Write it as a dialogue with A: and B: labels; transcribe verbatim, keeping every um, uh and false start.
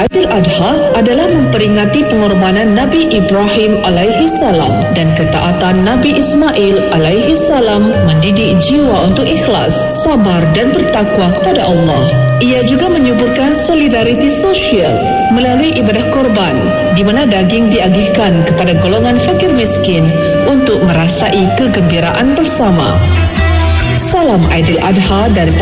A: Aidil Adha adalah memperingati pengorbanan Nabi Ibrahim alaihi salam dan ketaatan Nabi Ismail alaihi salam mendidik jiwa untuk ikhlas, sabar dan bertakwa kepada Allah. Ia juga menyuburkan solidariti sosial melalui ibadah korban di mana daging diagihkan kepada golongan fakir miskin untuk merasai kegembiraan bersama. Salam Aidil Adha dari